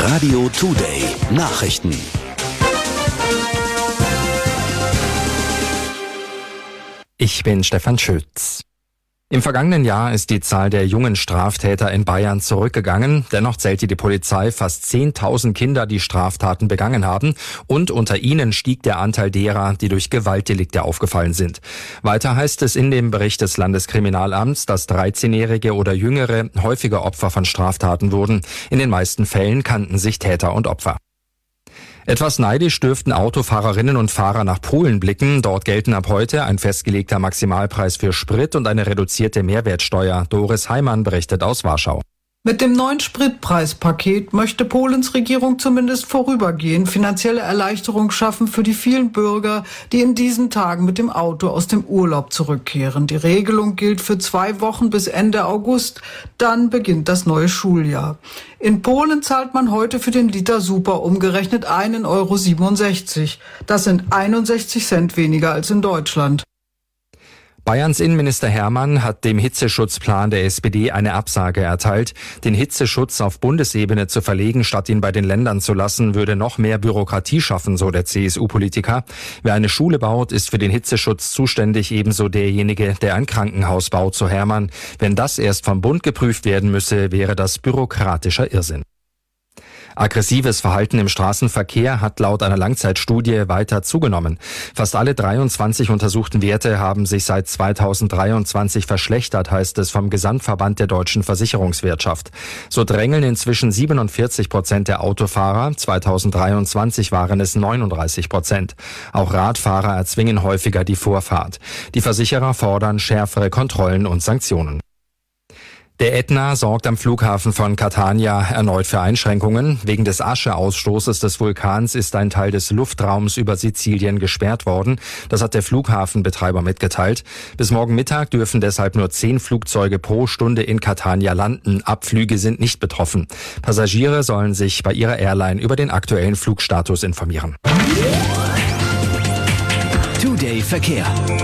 Radio Today Nachrichten. Ich bin Stefan Schütz. Im vergangenen Jahr ist die Zahl der jungen Straftäter in Bayern zurückgegangen. Dennoch zählte die Polizei fast 10.000 Kinder, die Straftaten begangen haben. Und unter ihnen stieg der Anteil derer, die durch Gewaltdelikte aufgefallen sind. Weiter heißt es in dem Bericht des Landeskriminalamts, dass 13-Jährige oder Jüngere häufiger Opfer von Straftaten wurden. In den meisten Fällen kannten sich Täter und Opfer. Etwas neidisch dürften Autofahrerinnen und Fahrer nach Polen blicken. Dort gelten ab heute ein festgelegter Maximalpreis für Sprit und eine reduzierte Mehrwertsteuer. Doris Heimann berichtet aus Warschau. Mit dem neuen Spritpreispaket möchte Polens Regierung zumindest vorübergehend finanzielle Erleichterung schaffen für die vielen Bürger, die in diesen Tagen mit dem Auto aus dem Urlaub zurückkehren. Die Regelung gilt für 2 Wochen bis Ende August. Dann beginnt das neue Schuljahr. In Polen zahlt man heute für den Liter Super umgerechnet 1,67 €. Das sind 61 Cent weniger als in Deutschland. Bayerns Innenminister Hermann hat dem Hitzeschutzplan der SPD eine Absage erteilt. Den Hitzeschutz auf Bundesebene zu verlegen, statt ihn bei den Ländern zu lassen, würde noch mehr Bürokratie schaffen, so der CSU-Politiker. Wer eine Schule baut, ist für den Hitzeschutz zuständig, ebenso derjenige, der ein Krankenhaus baut, so Hermann. Wenn das erst vom Bund geprüft werden müsse, wäre das bürokratischer Irrsinn. Aggressives Verhalten im Straßenverkehr hat laut einer Langzeitstudie weiter zugenommen. Fast alle 23 untersuchten Werte haben sich seit 2023 verschlechtert, heißt es vom Gesamtverband der deutschen Versicherungswirtschaft. So drängeln inzwischen 47% der Autofahrer, 2023 waren es 39%. Auch Radfahrer erzwingen häufiger die Vorfahrt. Die Versicherer fordern schärfere Kontrollen und Sanktionen. Der Ätna sorgt am Flughafen von Catania erneut für Einschränkungen. Wegen des Ascheausstoßes des Vulkans ist ein Teil des Luftraums über Sizilien gesperrt worden. Das hat der Flughafenbetreiber mitgeteilt. Bis morgen Mittag dürfen deshalb nur 10 Flugzeuge pro Stunde in Catania landen. Abflüge sind nicht betroffen. Passagiere sollen sich bei ihrer Airline über den aktuellen Flugstatus informieren. Today Verkehr.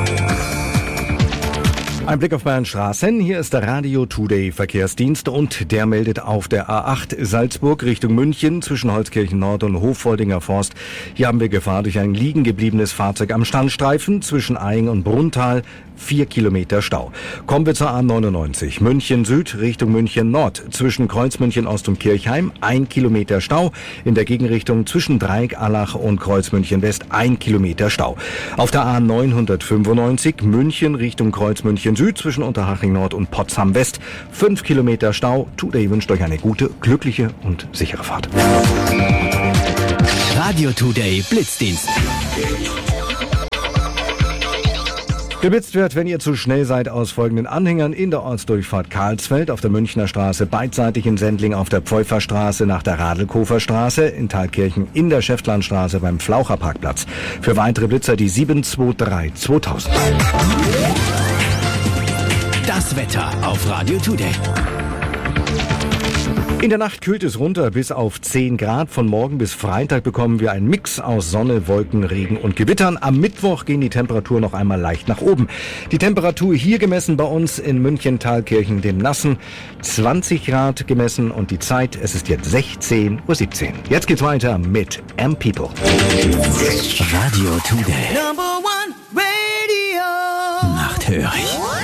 Ein Blick auf Bayern Straßen. Hier ist der Radio Today Verkehrsdienst und der meldet auf der A8 Salzburg Richtung München zwischen Holzkirchen Nord und Hoffoldinger Forst. Hier haben wir Gefahr durch ein liegen gebliebenes Fahrzeug am Standstreifen zwischen Aing und Brunntal. 4 Kilometer Stau. Kommen wir zur A99 München Süd Richtung München Nord zwischen Kreuzmünchen Ost und Kirchheim 1 Kilometer Stau. In der Gegenrichtung zwischen Dreieck Allach und Kreuzmünchen West 1 Kilometer Stau. Auf der A995 München Richtung Kreuzmünchen Süd zwischen Unterhaching Nord und Potsdam West 5 Kilometer Stau. Today wünscht euch eine gute, glückliche und sichere Fahrt. Radio Today Blitzdienst. Geblitzt wird, wenn ihr zu schnell seid, aus folgenden Anhängern in der Ortsdurchfahrt Karlsfeld, auf der Münchner Straße, beidseitig in Sendling auf der Pfeuferstraße nach der Radlkofer Straße, in Thalkirchen in der Schäftlarnstraße beim Flaucherparkplatz. Für weitere Blitzer die 723 2000. Das Wetter auf Radio Today. In der Nacht kühlt es runter bis auf 10 Grad. Von morgen bis Freitag bekommen wir einen Mix aus Sonne, Wolken, Regen und Gewittern. Am Mittwoch gehen die Temperaturen noch einmal leicht nach oben. Die Temperatur hier gemessen bei uns in München-Thalkirchen, dem Nassen, 20 Grad gemessen und die Zeit, es ist jetzt 16:17 Uhr. Jetzt geht's weiter mit M-People. Radio Today. Number 1 Radio. Nachthörig.